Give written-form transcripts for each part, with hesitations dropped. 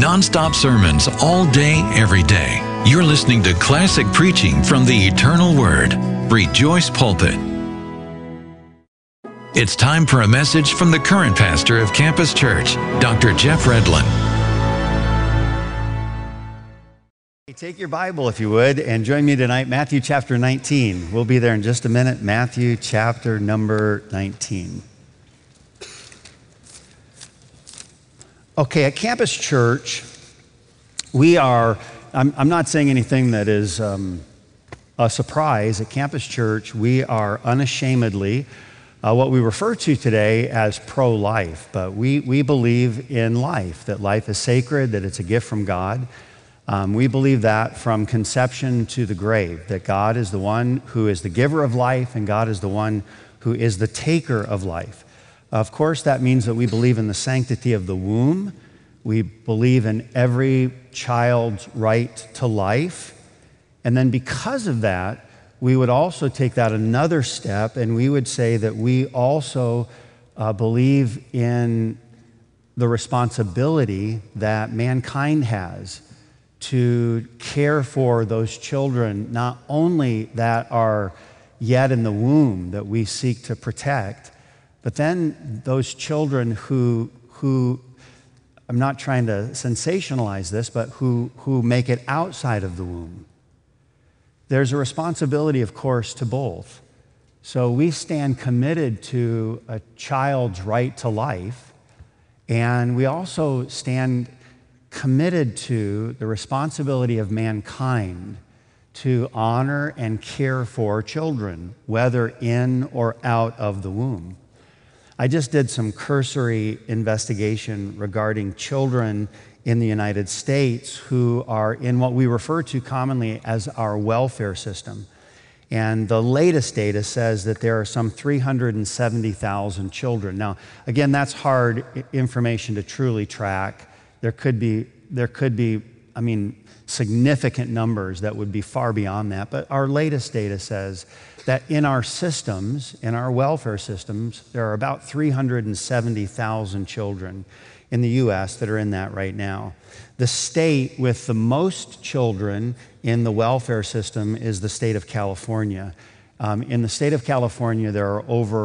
Non-stop sermons all day, every day. You're listening to classic preaching from the Eternal Word. Rejoice Pulpit. It's time for a message from the current pastor of Campus Church, Dr. Jeff Redlin. Take your Bible, if you would, and join me tonight, Matthew chapter 19. We'll be there in just a minute. Matthew chapter number 19. Okay, at Campus Church, we are, I'm not saying anything that is a surprise. At Campus Church, we are unashamedly what we refer to today as pro-life, but we believe in life, that life is sacred, that it's a gift from God. We believe that from conception to the grave, that God is the one who is the giver of life and God is the one who is the taker of life. Of course, that means that we believe in the sanctity of the womb. We believe in every child's right to life. And then because of that, we would also take that another step and we would say that we also believe in the responsibility that mankind has to care for those children, not only that are yet in the womb that we seek to protect, but then those children who I'm not trying to sensationalize this, but who make it outside of the womb. There's a responsibility, of course, to both. So we stand committed to a child's right to life, and we also stand committed to the responsibility of mankind to honor and care for children, whether in or out of the womb. I just did some cursory investigation regarding children in the United States who are in what we refer to commonly as our welfare system. And the latest data says that there are some 370,000 children. Now, again, that's hard information to truly track. There could be, significant numbers that would be far beyond that. But our latest data says that in our systems, in our welfare systems, there are about 370,000 children in the U.S. that are in that right now. The state with the most children in the welfare system is the state of California. In the state of California, there are over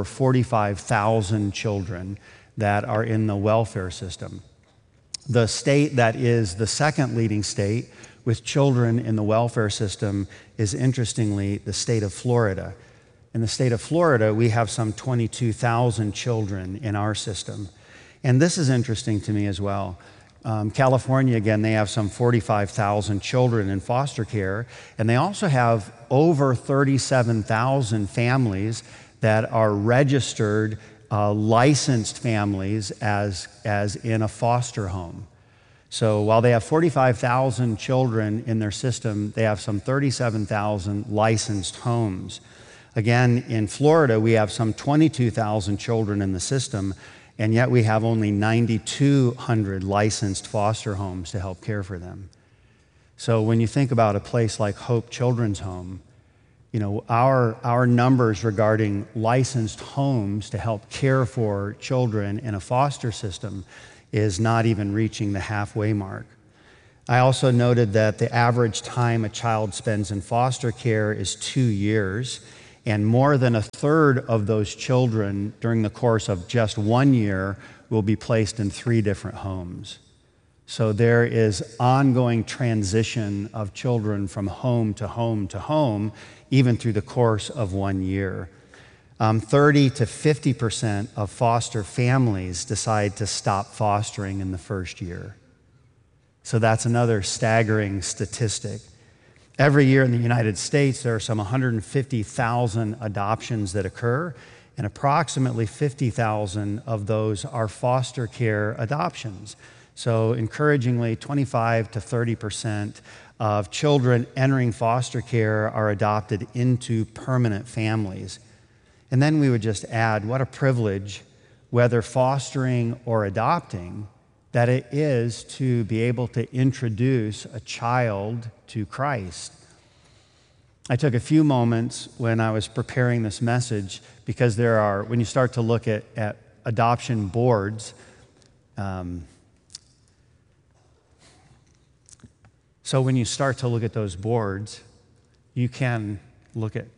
45,000 children that are in the welfare system. The state that is the second leading state with children in the welfare system is, interestingly, the state of Florida. In the state of Florida, we have some 22,000 children in our system. And this is interesting to me as well. California, again, they have some 45,000 children in foster care, and they also have over 37,000 families that are registered licensed families as in a foster home. So while they have 45,000 children in their system, they have some 37,000 licensed homes. Again, in Florida, we have some 22,000 children in the system, and yet we have only 9,200 licensed foster homes to help care for them. So when you think about a place like Hope Children's Home, you know, our numbers regarding licensed homes to help care for children in a foster system is not even reaching the halfway mark. I also noted that the average time a child spends in foster care is 2 years, and more than a third of those children during the course of just 1 year will be placed in 3 different homes. So there is ongoing transition of children from home to home to home, even through the course of 1 year. 30 to 50% of foster families decide to stop fostering in the first year. So that's another staggering statistic. Every year in the United States, there are some 150,000 adoptions that occur, and approximately 50,000 of those are foster care adoptions. So encouragingly, 25 to 30% of children entering foster care are adopted into permanent families. And then we would just add, what a privilege, whether fostering or adopting, that it is to be able to introduce a child to Christ. I took a few moments when I was preparing this message because there are, when you start to look at adoption boards, So when you start to look at those boards, you can look at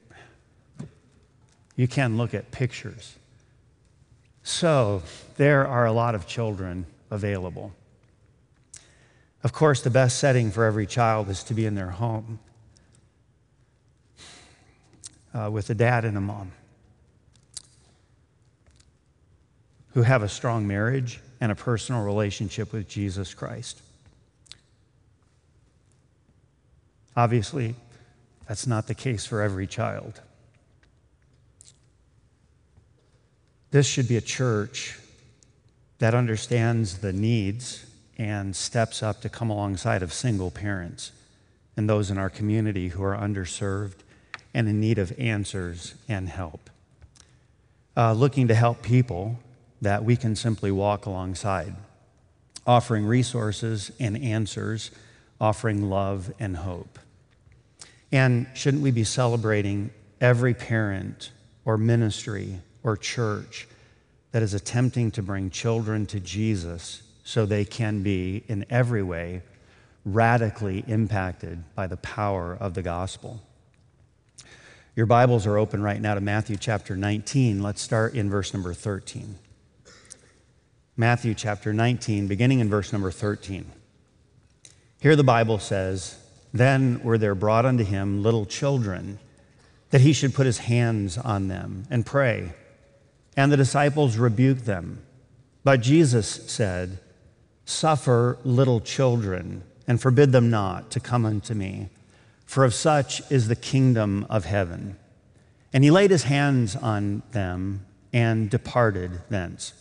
pictures. So there are a lot of children available. Of course, the best setting for every child is to be in their home with a dad and a mom who have a strong marriage and a personal relationship with Jesus Christ. Obviously, that's not the case for every child. This should be a church that understands the needs and steps up to come alongside of single parents and those in our community who are underserved and in need of answers and help. Looking to help people that we can simply walk alongside, offering resources and answers, offering love and hope. And shouldn't we be celebrating every parent or ministry or church that is attempting to bring children to Jesus so they can be, in every way, radically impacted by the power of the gospel? Your Bibles are open right now to Matthew chapter 19. Let's start in verse number 13. Matthew chapter 19, beginning in verse number 13. Here the Bible says, "Then were there brought unto him little children, that he should put his hands on them and pray. And the disciples rebuked them. But Jesus said, Suffer little children, and forbid them not to come unto me, for of such is the kingdom of heaven. And he laid his hands on them and departed thence."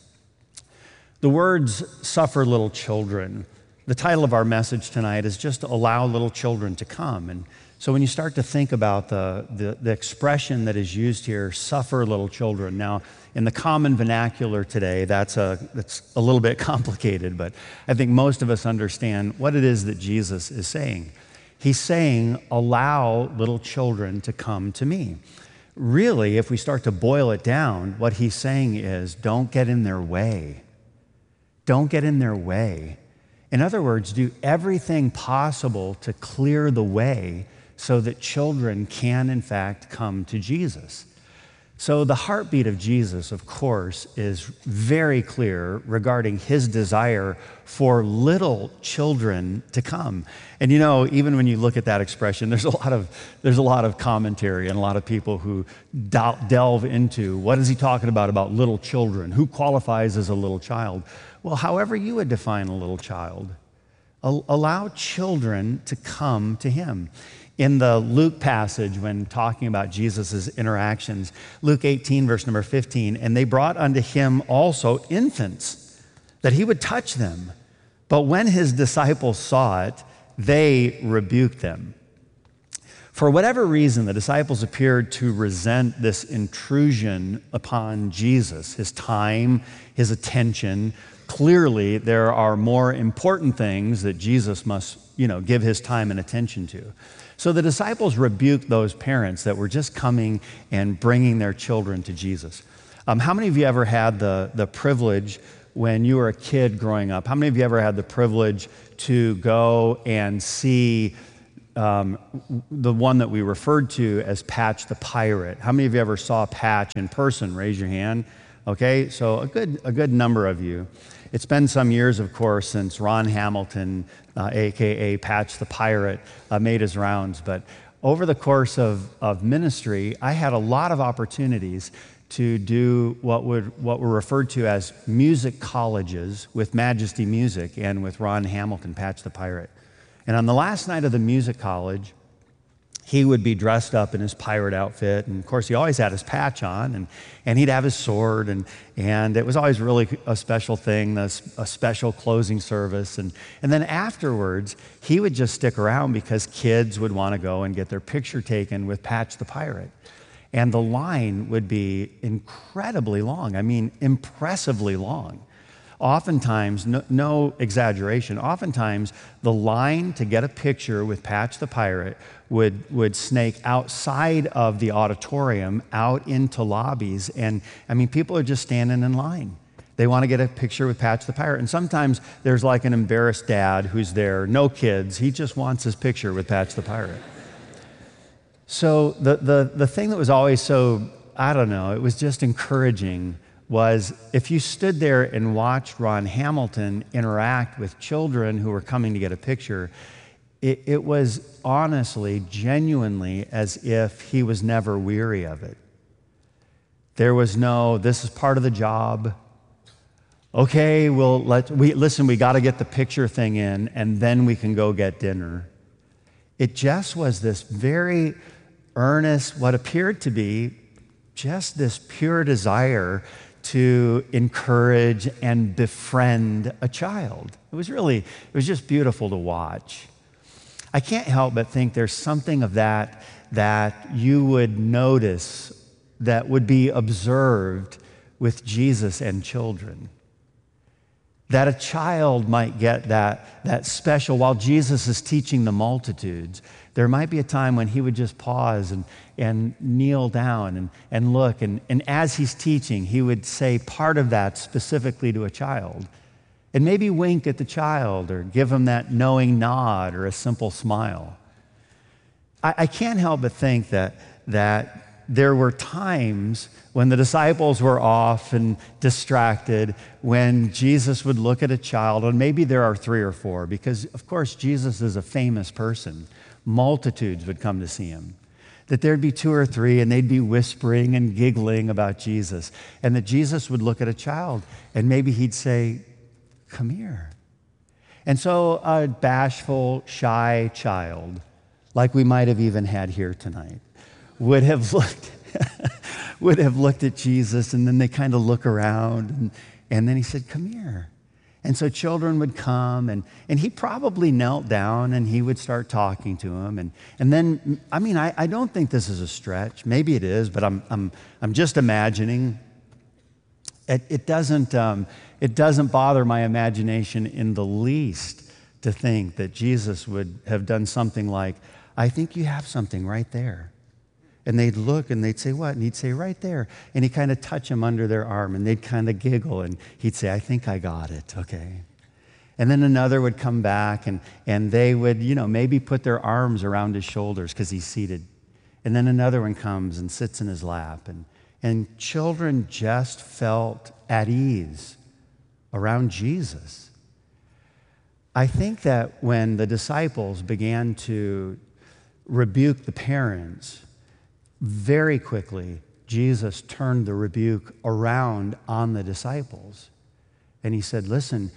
The words, "suffer little children," the title of our message tonight is just allow little children to come. And so when you start to think about the expression that is used here, suffer little children. Now, in the common vernacular today, that's a little bit complicated, but I think most of us understand what it is that Jesus is saying. He's saying, allow little children to come to me. Really, if we start to boil it down, what he's saying is, don't get in their way. Don't get in their way. In other words, do everything possible to clear the way so that children can, in fact, come to Jesus. So the heartbeat of Jesus, of course, is very clear regarding his desire for little children to come. And you know, even when you look at that expression, there's a lot of commentary and a lot of people who delve into what is he talking about little children? Who qualifies as a little child? Well, however you would define a little child, allow children to come to him. In the Luke passage, when talking about Jesus' interactions, Luke 18, verse number 15, "And they brought unto him also infants, that he would touch them. But when his disciples saw it, they rebuked them." For whatever reason, the disciples appeared to resent this intrusion upon Jesus, his time, his attention. Clearly, there are more important things that Jesus must, give his time and attention to. So the disciples rebuked those parents that were just coming and bringing their children to Jesus. How many of you ever had the privilege when you were a kid growing up? How many of you ever had the privilege to go and see the one that we referred to as Patch the Pirate? How many of you ever saw Patch in person? Raise your hand. Okay, so a good number of you. It's been some years, of course, since Ron Hamilton, a.k.a. Patch the Pirate, made his rounds. But over the course of ministry, I had a lot of opportunities to do what were referred to as music colleges with Majesty Music and with Ron Hamilton, Patch the Pirate. And on the last night of the music college, he would be dressed up in his pirate outfit, and of course he always had his patch on, and he'd have his sword, and it was always really a special thing, a special closing service, and then afterwards he would just stick around because kids would want to go and get their picture taken with Patch the Pirate. And the line would be incredibly long, impressively long. Oftentimes, no exaggeration, oftentimes the line to get a picture with Patch the Pirate would snake outside of the auditorium out into lobbies. And people are just standing in line. They want to get a picture with Patch the Pirate. And sometimes there's like an embarrassed dad who's there, no kids. He just wants his picture with Patch the Pirate. So the thing that was always so, I don't know, it was just encouraging was if you stood there and watched Ron Hamilton interact with children who were coming to get a picture, it was honestly, genuinely as if he was never weary of it. There was no, this is part of the job. Okay, listen, we got to get the picture thing in, and then we can go get dinner. It just was this very earnest, what appeared to be just this pure desire to encourage and befriend a child. It was just beautiful to watch. I can't help but think there's something of that you would notice that would be observed with Jesus and children. That a child might get that special, while Jesus is teaching the multitudes, there might be a time when he would just pause and kneel down and look. And as he's teaching, he would say part of that specifically to a child. And maybe wink at the child or give him that knowing nod or a simple smile. I can't help but think that there were times when the disciples were off and distracted, when Jesus would look at a child, and maybe there are 3 or 4, because of course Jesus is a famous person. Multitudes would come to see him. That there'd be 2 or 3 and they'd be whispering and giggling about Jesus. And that Jesus would look at a child and maybe he'd say, "Come here." And so a bashful, shy child, like we might have even had here tonight, would have looked at Jesus, and then they kind of look around, and then he said, "Come here." And so children would come, and he probably knelt down and he would start talking to them. And then, I mean, I don't think this is a stretch. Maybe it is, but I'm just imagining. It doesn't bother my imagination in the least to think that Jesus would have done something like, "I think you have something right there." And they'd look and they'd say, "What?" And he'd say, "Right there." And he'd kind of touch them under their arm and they'd kind of giggle and he'd say, "I think I got it, okay." And then another would come back and they would, maybe put their arms around his shoulders because he's seated. And then another one comes and sits in his lap. And children just felt at ease around Jesus. I think that when the disciples began to rebuke the parents, very quickly, Jesus turned the rebuke around on the disciples. And he said, "Listen,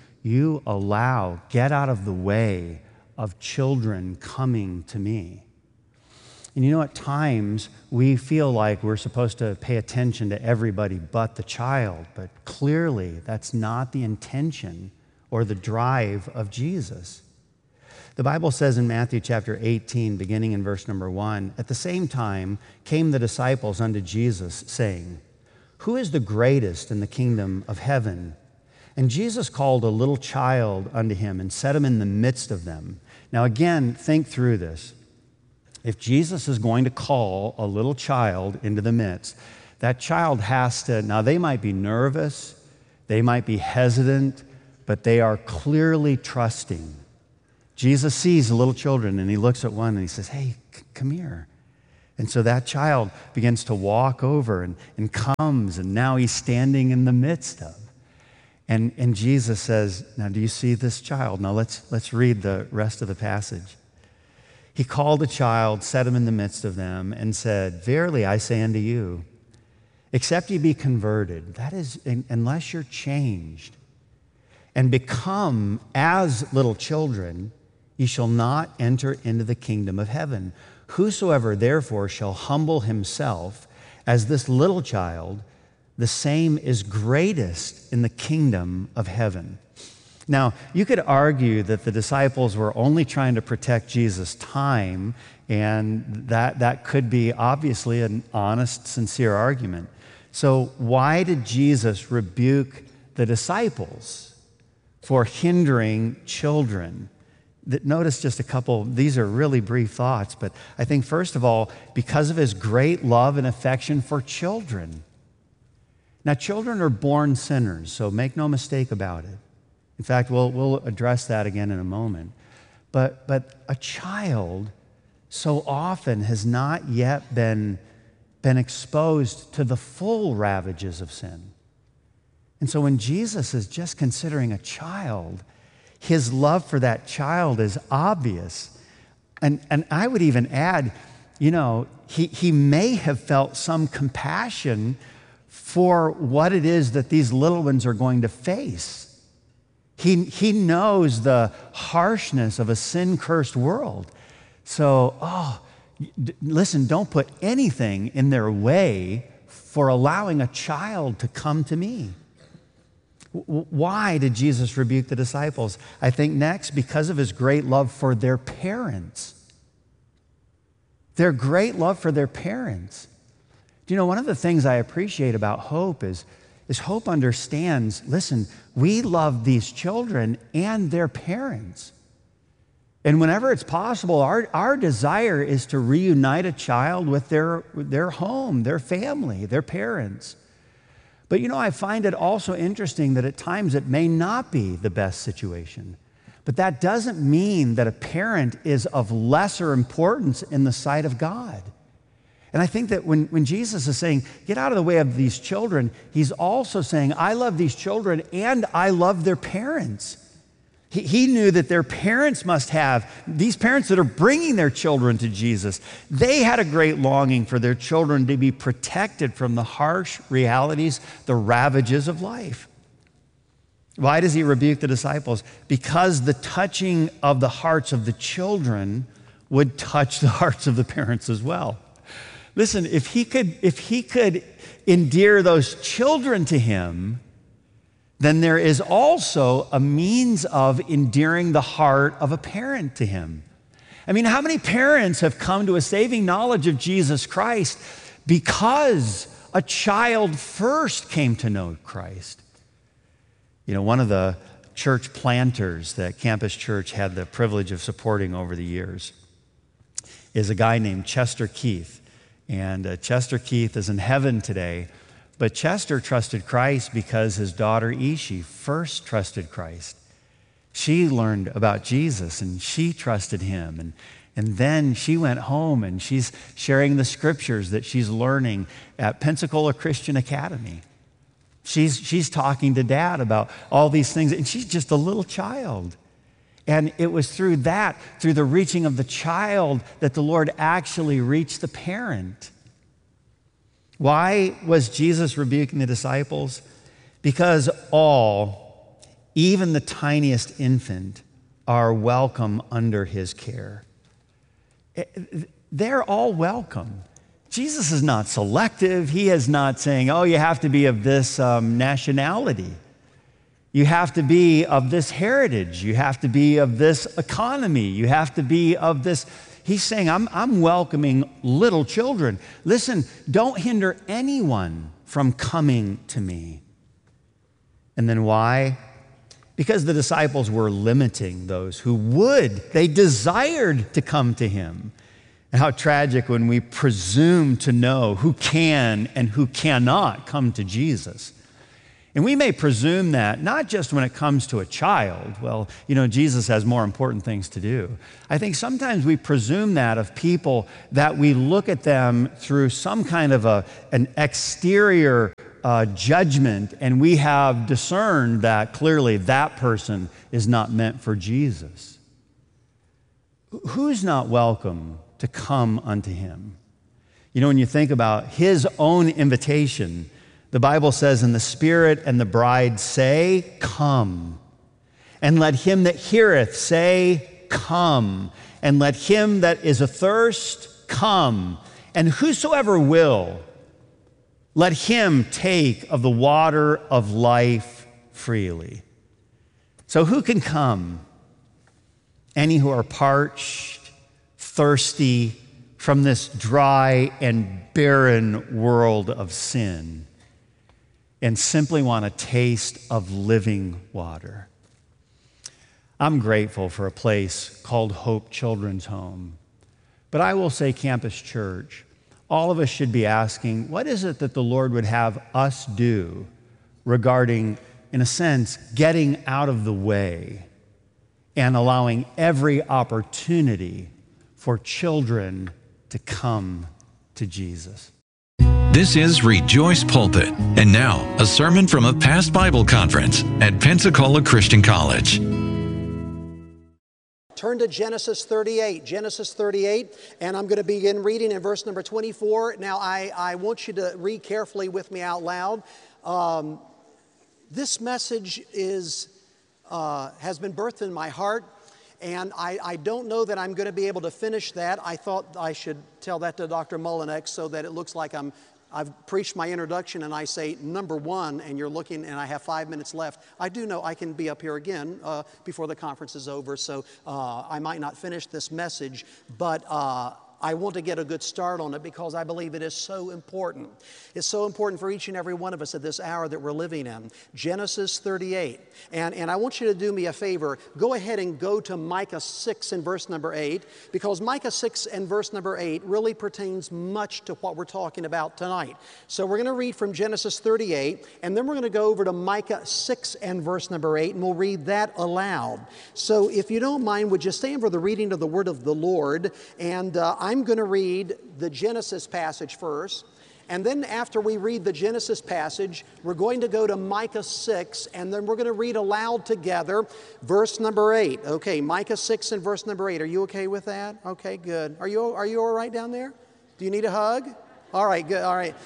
get out of the way of children coming to me." And at times we feel like we're supposed to pay attention to everybody but the child, but clearly that's not the intention or the drive of Jesus. The Bible says in Matthew chapter 18, beginning in verse number 1, "At the same time came the disciples unto Jesus, saying, Who is the greatest in the kingdom of heaven? And Jesus called a little child unto him and set him in the midst of them." Now again, think through this. If Jesus is going to call a little child into the midst, that child has to, now they might be nervous, they might be hesitant, but they are clearly trusting. Jesus sees the little children and he looks at one and he says, "Hey, come here." And so that child begins to walk over and comes, and now he's standing in the midst of. And Jesus says, "Now do you see this child?" Now let's read the rest of the passage. "He called a child, set him in the midst of them, and said, Verily I say unto you, except ye be converted," that is, unless you're changed, "and become as little children, ye shall not enter into the kingdom of heaven. Whosoever therefore shall humble himself as this little child, the same is greatest in the kingdom of heaven." Now, you could argue that the disciples were only trying to protect Jesus' time, and that could be obviously an honest, sincere argument. So why did Jesus rebuke the disciples for hindering children? Notice just a couple, these are really brief thoughts, but I think first of all, because of his great love and affection for children. Now, children are born sinners, so make no mistake about it. In fact, we'll address that again in a moment. But a child so often has not yet been exposed to the full ravages of sin. And so when Jesus is just considering a child, his love for that child is obvious. And I would even add, he may have felt some compassion for what it is that these little ones are going to face. He knows the harshness of a sin-cursed world. So, listen, don't put anything in their way for allowing a child to come to me. Why did Jesus rebuke the disciples? I think next, because of his great love for their parents. Their great love for their parents. Do you know, one of the things I appreciate about Hope is Hope understands, listen, we love these children and their parents. And whenever it's possible, our desire is to reunite a child with their home, their family, their parents. But I find it also interesting that at times it may not be the best situation. But that doesn't mean that a parent is of lesser importance in the sight of God. And I think that when Jesus is saying, get out of the way of these children, he's also saying, I love these children and I love their parents. He knew that their parents must have, these parents that are bringing their children to Jesus, they had a great longing for their children to be protected from the harsh realities, the ravages of life. Why does he rebuke the disciples? Because the touching of the hearts of the children would touch the hearts of the parents as well. Listen, if he could endear those children to him, then there is also a means of endearing the heart of a parent to him. I mean, how many parents have come to a saving knowledge of Jesus Christ because a child first came to know Christ? One of the church planters that Campus Church had the privilege of supporting over the years is a guy named Chester Keith. And Chester Keith is in heaven today. But Chester trusted Christ because his daughter Ishi first trusted Christ. She learned about Jesus and she trusted him. And then she went home and she's sharing the scriptures that she's learning at Pensacola Christian Academy. She's talking to Dad about all these things, and she's just a little child. And it was through the reaching of the child, that the Lord actually reached the parent. Why was Jesus rebuking the disciples? Because all, even the tiniest infant, are welcome under his care. They're all welcome. Jesus is not selective. He is not saying, you have to be of this nationality. You have to be of this heritage. You have to be of this economy. You have to be of this. He's saying, I'm welcoming little children. Listen, don't hinder anyone from coming to me. And then why? Because the disciples were limiting those who would. They desired to come to him. And how tragic when we presume to know who can and who cannot come to Jesus. And we may presume that not just when it comes to a child. Well, Jesus has more important things to do. I think sometimes we presume that of people, that we look at them through some kind of an exterior judgment, and we have discerned that clearly that person is not meant for Jesus. Who's not welcome to come unto him? When you think about his own invitation, the Bible says, and the Spirit and the bride say, come. And let him that heareth say, come. And let him that is athirst come. And whosoever will, let him take of the water of life freely. So who can come? Any who are parched, thirsty from this dry and barren world of sin, and simply want a taste of living water. I'm grateful for a place called Hope Children's Home. But I will say, Campus Church, all of us should be asking, what is it that the Lord would have us do regarding, in a sense, getting out of the way and allowing every opportunity for children to come to Jesus? This is Rejoice Pulpit, and now a sermon from a past Bible conference at Pensacola Christian College. Turn to Genesis 38, and I'm going to begin reading in verse number 24. Now, I want you to read carefully with me out loud. This message has been birthed in my heart, and I don't know that I'm going to be able to finish that. I thought I should tell that to Dr. Mullinex so that it looks like I've preached my introduction and I say number one, and you're looking and I have 5 minutes left. I do know I can be up here again before the conference is over, so I might not finish this message, but I want to get a good start on it because I believe it is so important. It's so important for each and every one of us at this hour that we're living in. Genesis 38. And I want you to do me a favor. Go ahead and go to Micah 6 and verse number 8, because Micah 6 and verse number 8 really pertains much to what we're talking about tonight. So we're going to read from Genesis 38, and then we're going to go over to Micah 6 and verse number 8, and we'll read that aloud. So if you don't mind, would you stand for the reading of the word of the Lord? And I'm going to read the Genesis passage first, and then after we read the Genesis passage, we're going to go to Micah 6, and then we're going to read aloud together verse number 8. Okay, Micah 6 and verse number 8. Are you okay with that? Okay, good. Are you all right down there? Do you need a hug? All right, good. All right.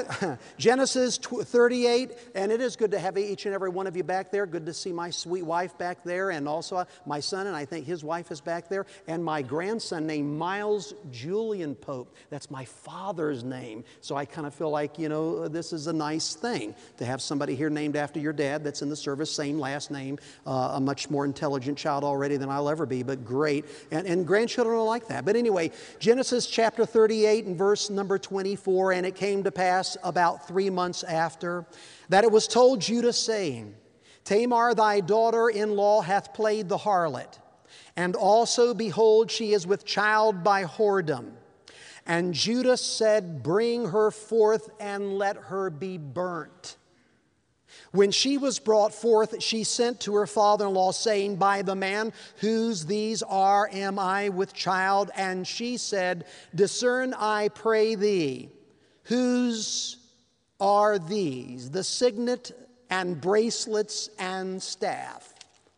Genesis 38, and it is good to have each and every one of you back there. Good to see my sweet wife back there, and also my son, and I think his wife is back there, and my grandson named Miles Julian Pope. That's my father's name. So I kind of feel like, this is a nice thing to have somebody here named after your dad that's in the service, same last name, a much more intelligent child already than I'll ever be, but great. And grandchildren are like that. But anyway, Genesis chapter 38 and verse number 24, and it came to pass about 3 months after that it was told Judah, saying, Tamar thy daughter-in-law hath played the harlot, and also, behold, she is with child by whoredom. And Judah said, Bring her forth and let her be burnt. When she was brought forth, she sent to her father-in-law, saying, By the man whose these are am I with child? And she said, Discern, I pray thee, whose are these, the signet and bracelets and staff?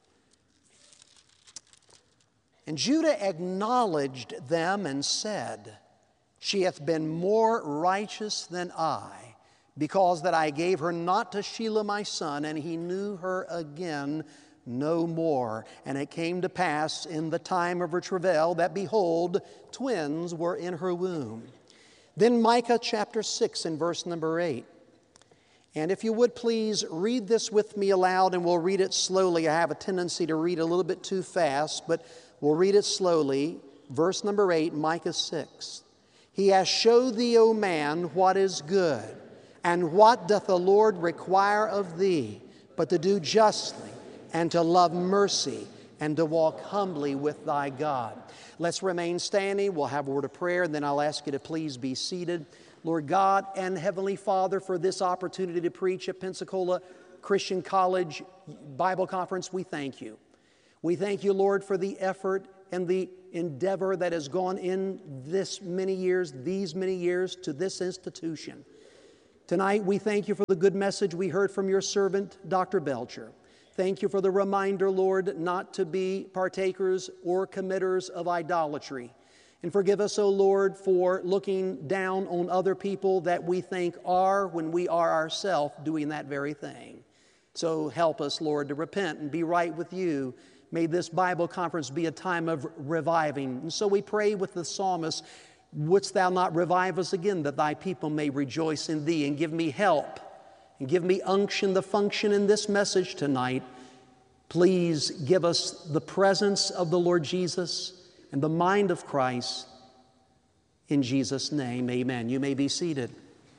And Judah acknowledged them and said, She hath been more righteous than I, because that I gave her not to Shelah my son, and he knew her again no more. And it came to pass in the time of her travail that, behold, twins were in her womb. Then Micah chapter 6 and verse number 8. And if you would please read this with me aloud, and we'll read it slowly. I have a tendency to read a little bit too fast, but we'll read it slowly. Verse number 8, Micah 6. He hath showed thee, O man, what is good. And what doth the Lord require of thee, but to do justly, and to love mercy, and to walk humbly with thy God? Let's remain standing. We'll have a word of prayer, and then I'll ask you to please be seated. Lord God and Heavenly Father, for this opportunity to preach at Pensacola Christian College Bible Conference, we thank you. We thank you, Lord, for the effort and the endeavor that has gone in these many years to this institution. Tonight, we thank you for the good message we heard from your servant, Dr. Belcher. Thank you for the reminder, Lord, not to be partakers or committers of idolatry. And forgive us, O Lord, for looking down on other people that we think are, when we are ourselves doing that very thing. So help us, Lord, to repent and be right with you. May this Bible conference be a time of reviving. And so we pray with the psalmist, wouldst thou not revive us again, that thy people may rejoice in thee? And give me help, and give me unction, the function in this message tonight. Please give us the presence of the Lord Jesus and the mind of Christ. In Jesus' name, amen. You may be seated.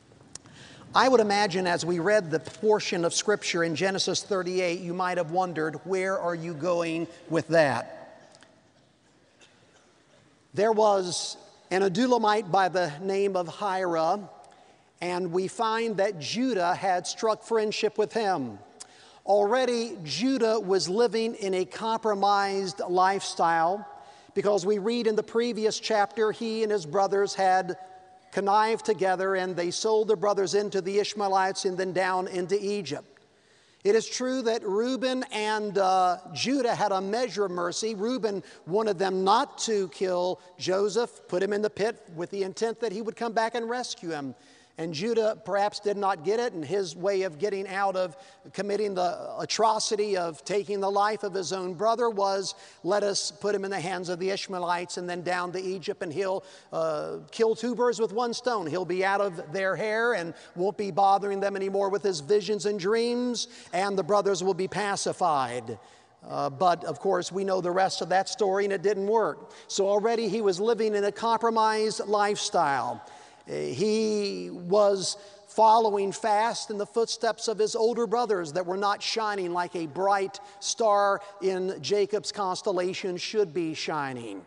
I would imagine as we read the portion of Scripture in Genesis 38, you might have wondered, where are you going with that? There was an Adullamite by the name of Hira, and we find that Judah had struck friendship with him. Already, Judah was living in a compromised lifestyle because we read in the previous chapter he and his brothers had connived together and they sold their brothers into the Ishmaelites and then down into Egypt. It is true that Reuben and Judah had a measure of mercy. Reuben wanted them not to kill Joseph, put him in the pit with the intent that he would come back and rescue him. And Judah perhaps did not get it, and his way of getting out of committing the atrocity of taking the life of his own brother was, let us put him in the hands of the Ishmaelites and then down to Egypt, and he'll kill two birds with one stone. He'll be out of their hair and won't be bothering them anymore with his visions and dreams, and the brothers will be pacified. But of course, we know the rest of that story, and it didn't work. So already he was living in a compromised lifestyle. He was following fast in the footsteps of his older brothers that were not shining like a bright star in Jacob's constellation should be shining.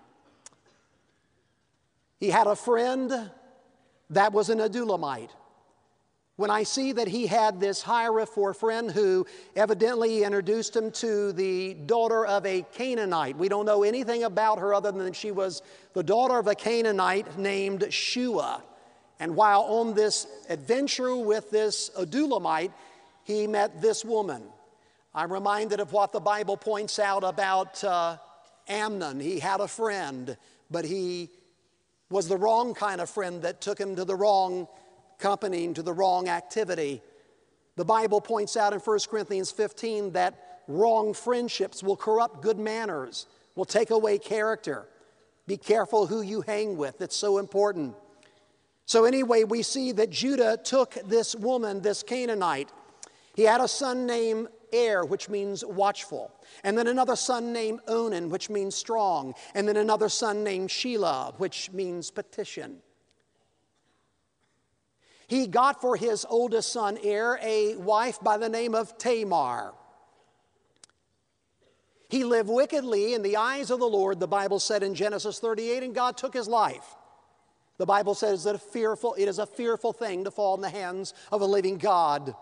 He had a friend that was an Adullamite. When I see that he had this Hira for a friend who evidently introduced him to the daughter of a Canaanite. We don't know anything about her other than she was the daughter of a Canaanite named Shua. And while on this adventure with this Adullamite, he met this woman. I'm reminded of what the Bible points out about Amnon. He had a friend, but he was the wrong kind of friend that took him to the wrong company and to the wrong activity. The Bible points out in 1 Corinthians 15 that wrong friendships will corrupt good manners, will take away character. Be careful who you hang with. It's so important. So anyway, we see that Judah took this woman, this Canaanite. He had a son named Er, which means watchful. And then another son named Onan, which means strong. And then another son named Shelah, which means petition. He got for his oldest son Er a wife by the name of Tamar. He lived wickedly in the eyes of the Lord, the Bible said in Genesis 38, and God took his life. The Bible says that it is a fearful thing to fall in the hands of a living God.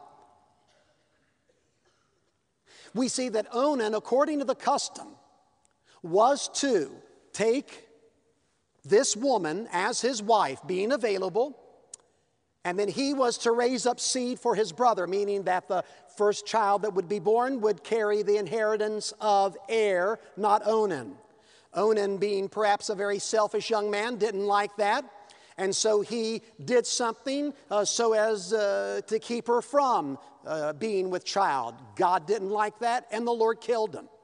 We see that Onan, according to the custom, was to take this woman as his wife, being available, and then he was to raise up seed for his brother, meaning that the first child that would be born would carry the inheritance of Er, not Onan. Onan, being perhaps a very selfish young man, didn't like that. And so he did something so as to keep her from being with child. God didn't like that, and the Lord killed him.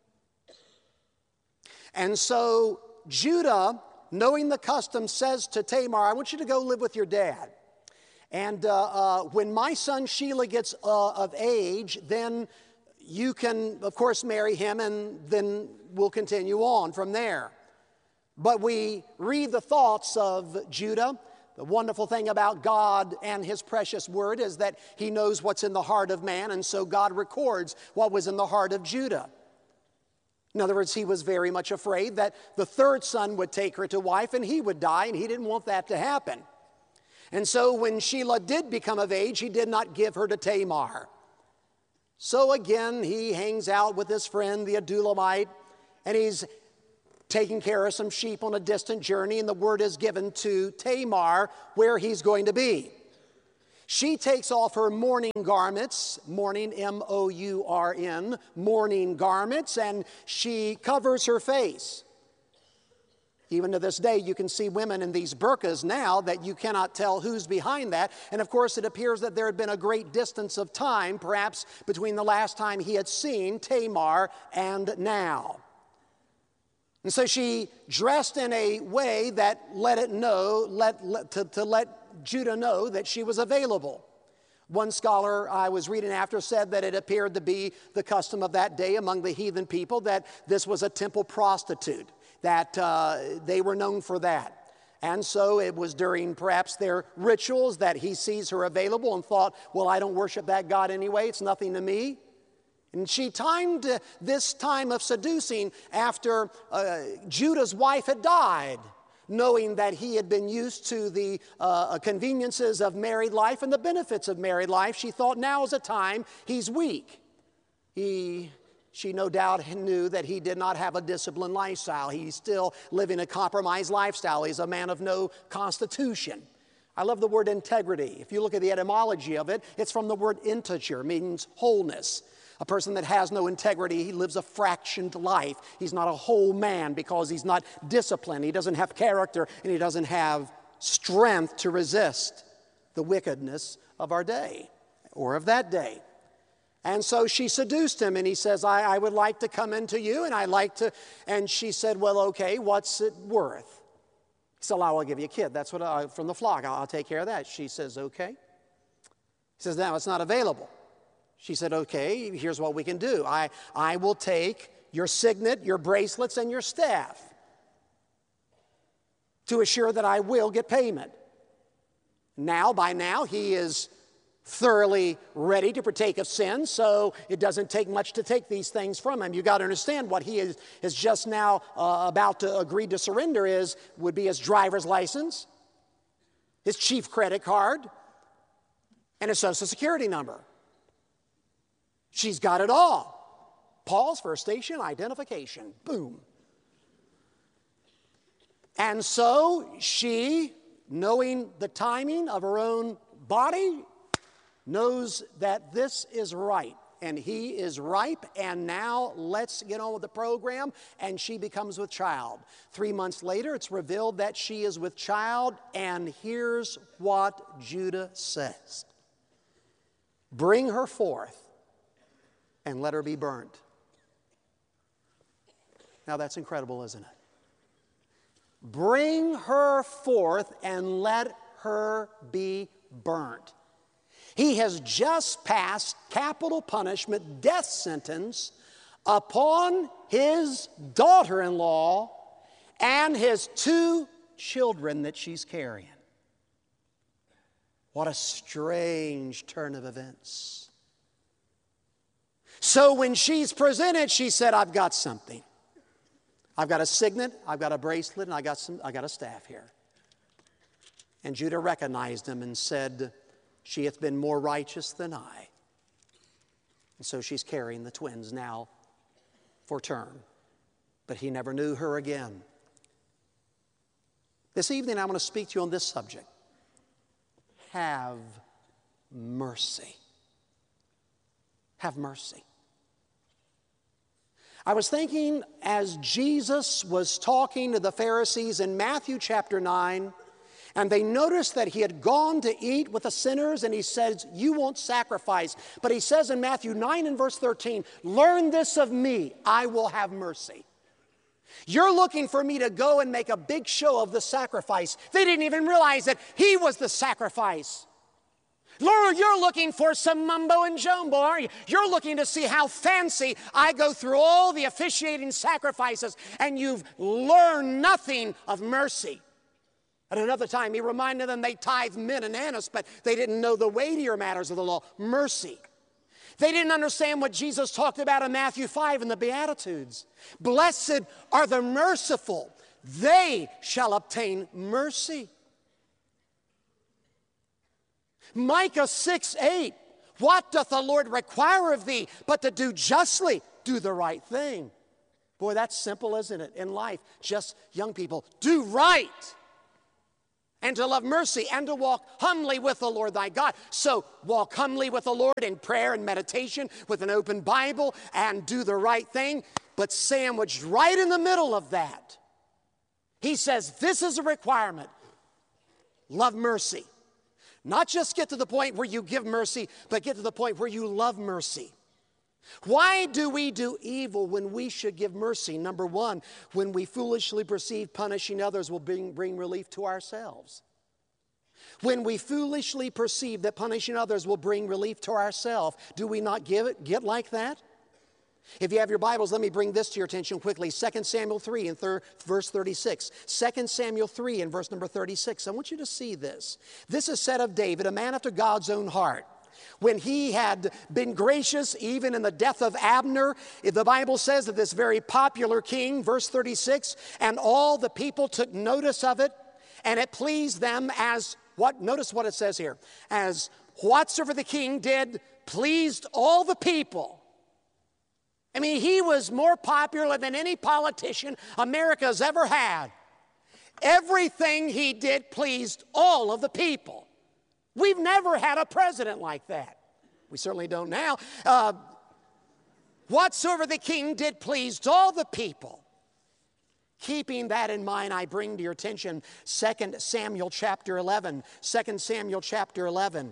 And so Judah, knowing the custom, says to Tamar, I want you to go live with your dad. And when my son Shelah gets of age, then you can, of course, marry him, and then we'll continue on from there. But we read the thoughts of Judah. The wonderful thing about God and his precious word is that he knows what's in the heart of man, and so God records what was in the heart of Judah. In other words, he was very much afraid that the third son would take her to wife and he would die, and he didn't want that to happen. And so when Shelah did become of age, he did not give her to Tamar. So again, he hangs out with his friend, the Adullamite, and he's taking care of some sheep on a distant journey, and the word is given to Tamar where he's going to be. She takes off her mourning garments, mourning, M-O-U-R-N, mourning garments, and she covers her face. Even to this day, you can see women in these burqas now that you cannot tell who's behind that. And of course, it appears that there had been a great distance of time, perhaps between the last time he had seen Tamar and now. And so she dressed in a way that let Judah know that she was available. One scholar I was reading after said that it appeared to be the custom of that day among the heathen people that this was a temple prostitute, that they were known for that. And so it was during perhaps their rituals that he sees her available and thought, well, I don't worship that God anyway, it's nothing to me. And she timed this time of seducing after Judah's wife had died. knowing that he had been used to the conveniences of married life and the benefits of married life, she thought now is a time he's weak. She no doubt knew that he did not have a disciplined lifestyle. He's still living a compromised lifestyle. He's a man of no constitution. I love the word integrity. If you look at the etymology of it, it's from the word integer, means wholeness. A person that has no integrity, he lives a fractioned life. He's not a whole man because he's not disciplined. He doesn't have character, and he doesn't have strength to resist the wickedness of our day or of that day. And so she seduced him, and he says, I would like to come into you, and I'd like to. And she said, well, okay, what's it worth? He said, well, I'll give you a kid. That's what from the flock. I'll take care of that. She says, okay. He says, no, it's not available. She said, okay, here's what we can do. I will take your signet, your bracelets, and your staff to assure that I will get payment. By now, he is thoroughly ready to partake of sin, so it doesn't take much to take these things from him. You've got to understand what he is just now about to agree to surrender would be his driver's license, his chief credit card, and his social security number. She's got it all. Pause for station identification. Boom. And so she, knowing the timing of her own body, knows that this is right, and he is ripe, and now let's get on with the program, and she becomes with child. 3 months later, it's revealed that she is with child, and here's what Judah says. Bring her forth, and let her be burnt. Now that's incredible, isn't it? Bring her forth, and let her be burnt. He has just passed capital punishment, death sentence, upon his daughter-in-law and his 2 children that she's carrying. What a strange turn of events. So when she's presented, she said, I've got something. I've got a signet, I've got a bracelet, and I got a staff here. And Judah recognized him and said, she hath been more righteous than I. And so she's carrying the twins now for term. But he never knew her again. This evening I want to speak to you on this subject. Have mercy. Have mercy. I was thinking as Jesus was talking to the Pharisees in Matthew chapter 9, and they noticed that he had gone to eat with the sinners, and he says, you won't sacrifice. But he says in Matthew 9 and verse 13, learn this of me, I will have mercy. You're looking for me to go and make a big show of the sacrifice. They didn't even realize that he was the sacrifice. Lord, you're looking for some mumbo and jumbo, aren't you? You're looking to see how fancy I go through all the officiating sacrifices, and you've learned nothing of mercy. At another time, he reminded them they tithed mint and anise, but they didn't know the weightier matters of the law, mercy. They didn't understand what Jesus talked about in Matthew 5 in the Beatitudes. Blessed are the merciful, they shall obtain mercy. Micah 6:8, what doth the Lord require of thee but to do justly, do the right thing? Boy, that's simple, isn't it, in life? Just young people, do right. And to love mercy, and to walk humbly with the Lord thy God. So walk humbly with the Lord in prayer and meditation with an open Bible, and do the right thing. But sandwiched right in the middle of that, he says this is a requirement. Love mercy. Not just get to the point where you give mercy, but get to the point where you love mercy. Why do we do evil when we should give mercy? Number one, when we foolishly perceive punishing others will bring relief to ourselves. When we foolishly perceive that punishing others will bring relief to ourselves, do we not get like that? If you have your Bibles, let me bring this to your attention quickly. 2 Samuel 3 and verse 36. 2 Samuel 3 and verse number 36. I want you to see this. This is said of David, a man after God's own heart. when he had been gracious even in the death of Abner. The Bible says that this very popular king, verse 36, and all the people took notice of it, and it pleased them as what? Notice what it says here. As whatsoever the king did pleased all the people. I mean, he was more popular than any politician America's ever had. Everything he did pleased all of the people. We've never had a president like that. We certainly don't now. Whatsoever the king did pleased all the people. Keeping that in mind, I bring to your attention 2 Samuel chapter 11. 2 Samuel chapter 11.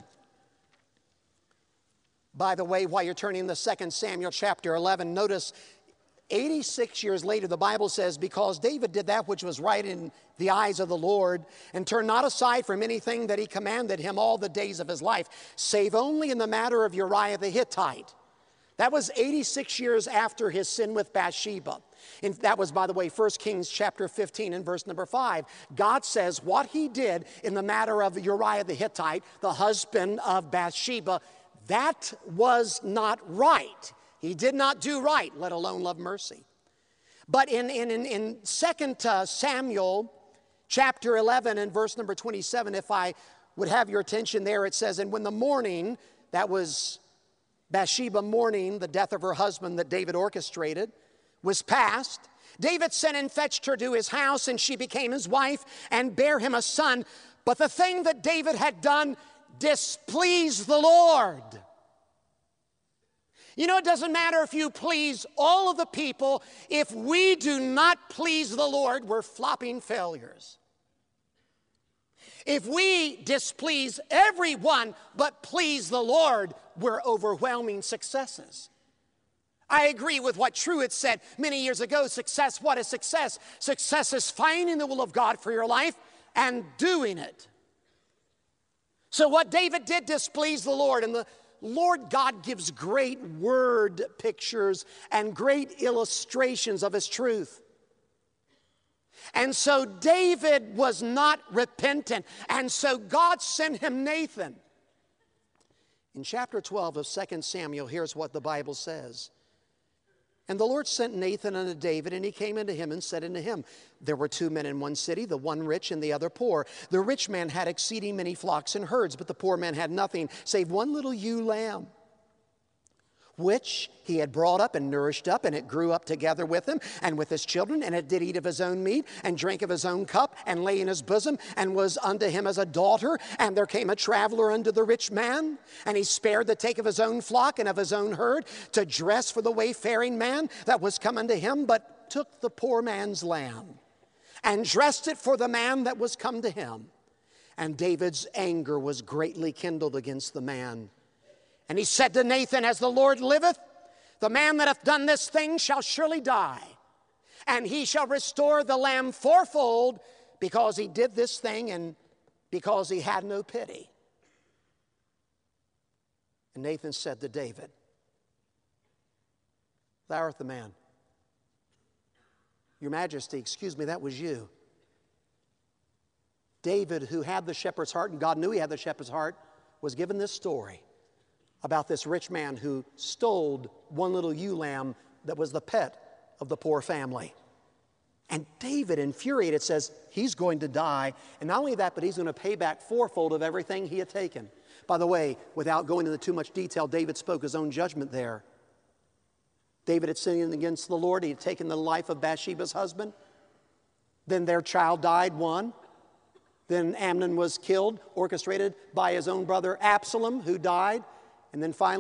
By the way, while you're turning to 2 Samuel chapter 11, notice 86 years later, the Bible says, because David did that which was right in the eyes of the Lord, and turned not aside from anything that he commanded him all the days of his life, save only in the matter of Uriah the Hittite. That was 86 years after his sin with Bathsheba. And that was, by the way, 1 Kings chapter 15 and verse number 5. God says what he did in the matter of Uriah the Hittite, the husband of Bathsheba, that was not right. He did not do right, let alone love mercy. But in 2 Samuel chapter 11 and verse number 27, if I would have your attention there, it says, and when the mourning, that was Bathsheba mourning the death of her husband that David orchestrated, was past, David sent and fetched her to his house, and she became his wife and bare him a son. But the thing that David had done displeased the Lord. You know, it doesn't matter if you please all of the people. If we do not please the Lord, we're flopping failures. If we displease everyone but please the Lord, we're overwhelming successes. I agree with what Truett said many years ago. Success, what is success? Success is finding the will of God for your life and doing it. So what David did displeased the Lord, and the Lord God gives great word pictures and great illustrations of his truth. And so David was not repentant, and so God sent him Nathan. In chapter 12 of 2 Samuel, here's what the Bible says. And the Lord sent Nathan unto David, and he came unto him and said unto him, there were two men in one city, the one rich and the other poor. The rich man had exceeding many flocks and herds, but the poor man had nothing save one little ewe lamb, which he had brought up and nourished up, and it grew up together with him and with his children, and it did eat of his own meat, and drank of his own cup, and lay in his bosom, and was unto him as a daughter. And there came a traveler unto the rich man, and he spared the take of his own flock and of his own herd, to dress for the wayfaring man that was come unto him, but took the poor man's lamb, and dressed it for the man that was come to him. And David's anger was greatly kindled against the man. And he said to Nathan, as the Lord liveth, the man that hath done this thing shall surely die, and he shall restore the lamb fourfold, because he did this thing and because he had no pity. And Nathan said to David, thou art the man. Your Majesty, excuse me, that was you. David, who had the shepherd's heart, and God knew he had the shepherd's heart, was given this story about this rich man who stole one little ewe lamb that was the pet of the poor family. And David, infuriated, says he's going to die. And not only that, but he's going to pay back fourfold of everything he had taken. By the way, without going into too much detail, David spoke his own judgment there. David had sinned against the Lord. He had taken the life of Bathsheba's husband. Then their child died, one. Then Amnon was killed, orchestrated by his own brother Absalom, who died. And then finally,